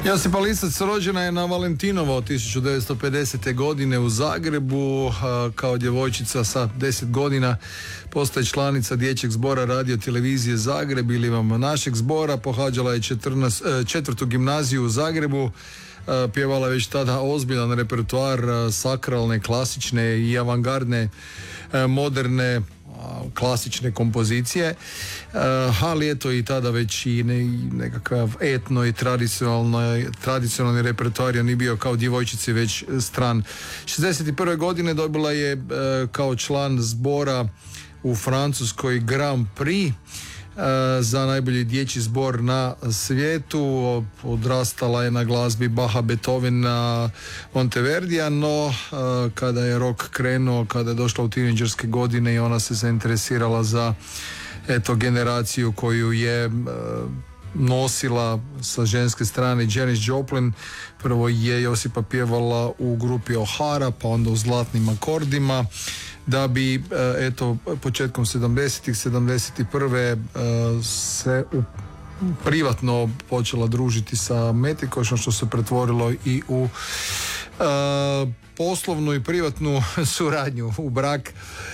Josipa Lisac rođena je na Valentinovo 1950. godine u Zagrebu. Kao djevojčica sa 10 godina postaje članica dječjeg zbora radio televizije Zagreb ili vam našeg zbora. Pohađala je četvrtu gimnaziju u Zagrebu. Pjevala je već tada ozbiljan repertoar sakralne, klasične i avangardne, moderne, klasične kompozicije, ali eto i tada već i nekakav etno i tradicionalni repertoar nije bio kao djevojčici već stran. 61. godine dobila je kao član zbora u Francuskoj Grand Prix za najbolji dječji zbor na svijetu. Odrastala je na glazbi Baha, Beethovena, Monteverdija, no kada je rock krenuo, kada je došla u tinejdžerske godine i ona se zainteresirala za generaciju koju je nosila sa ženske strane Janis Joplin. Prvo je Josipa pjevala u grupi O'Hara, pa onda u Zlatnim akordima, da bi početkom 70-ih, 71. Se privatno počela družiti sa Metikošom, što se pretvorilo i u poslovnu i privatnu suradnju, u brak.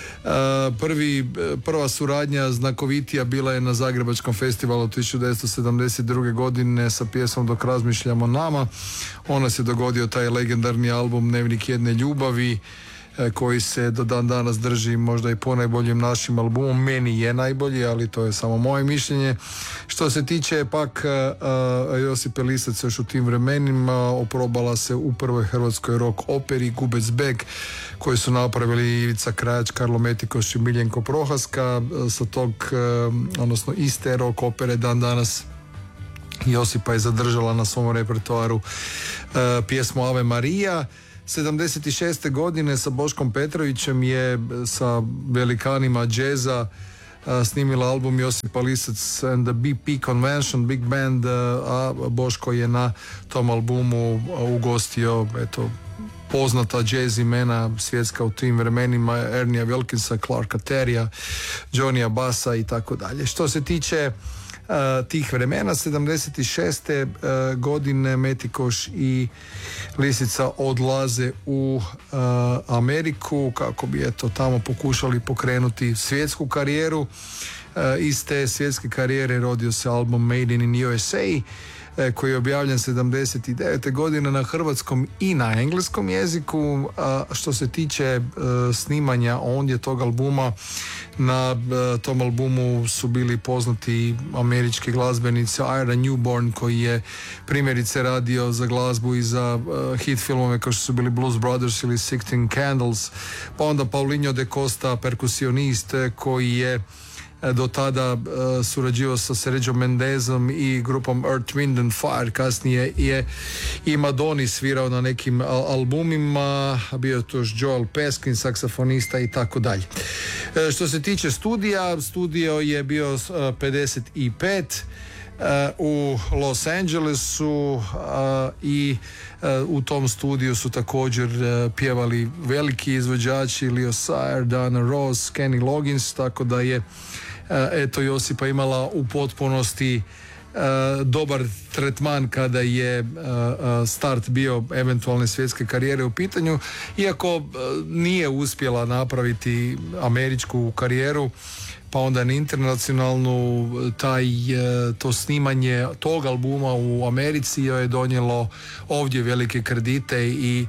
Prva suradnja znakovitija bila je na Zagrebačkom festivalu 1972. godine sa pjesmom Dok razmišljamo nama. Ona se dogodio taj legendarni album Dnevnik jedne ljubavi, koji se do dan danas drži možda i po najboljim našim albumom. Meni je najbolji, ali to je samo moje mišljenje. Što se tiče pak Josipe Lisac, još u tim vremenima oprobala se u prvoj hrvatskoj rock operi Gubec Beg, koju su napravili Ivica Krajač, Karlo Metikoš i Miljenko Prohaska. Sa tog, odnosno iste rock opere dan danas Josipa je zadržala na svom repertoaru pjesmu Ave Marija. 76. godine sa Boškom Petrovićem je sa velikanima džeza snimila album Josipa Lisac and the BP Convention Big Band, a Boško je na tom albumu ugostio poznata jazz imena svjetska u tim vremenima, Ernia Wilkinsa, Clarka Terrya, Johnnya Bassa i tako dalje. Što se tiče tih vremena, 76. godine Metikoš i Lisica odlaze u Ameriku kako bi tamo pokušali pokrenuti svjetsku karijeru. Iz te svjetske karijere rodio se album Made in USA, koji je objavljen 79. godine na hrvatskom i na engleskom jeziku. Što se tiče snimanja ondje tog albuma, na tom albumu su bili poznati američki glazbenici Ira Newborn, koji je primjerice radio za glazbu i za hit filmove kao što su bili Blues Brothers ili Sixteen Candles, pa onda Paulinho de Costa, perkusionist koji je do tada surađivao sa Sergio Mendezom i grupom Earth, Wind and Fire. Kasnije je i Madoni svirao na nekim albumima, bio je to Joel Peskin, saksafonista i tako dalje. Što se tiče studio je bio 55 u Los Angelesu i u tom studiju su također pjevali veliki izvođači Leo Sayer, Diana Ross, Kenny Loggins, tako da je Josipa imala u potpunosti dobar tretman kada je start bio eventualne svjetske karijere u pitanju, iako nije uspjela napraviti američku karijeru, pa onda na internacionalnu. To snimanje tog albuma u Americi je donijelo ovdje velike kredite i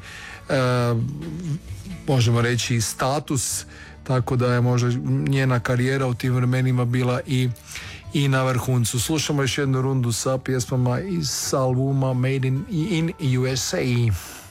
možemo reći status, tako da je možda njena karijera u tim vremenima bila i na vrhuncu. Slušamo još jednu rundu sa pjesmama iz albuma Made in USA.